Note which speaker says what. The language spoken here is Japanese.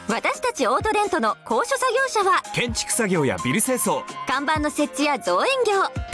Speaker 1: 私たちオートレントの高所作業車は
Speaker 2: 建築作業やビル清掃、
Speaker 1: 看板の設置や造園業、